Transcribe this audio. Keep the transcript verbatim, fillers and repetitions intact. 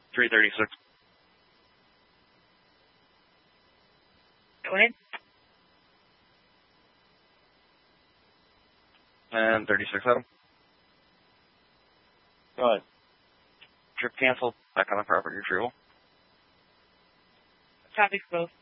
three thirty-six. Go ahead. And thirty-six Adam. Go ahead. Trip canceled. Back on the property retrieval. Copy for both.